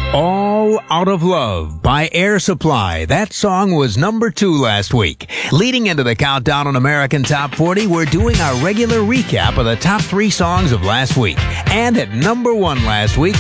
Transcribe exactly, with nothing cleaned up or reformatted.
All Out of Love by Air Supply. That song was number two last week. Leading into the countdown on American Top forty, we're doing our regular recap of the top three songs of last week. And at number one last week,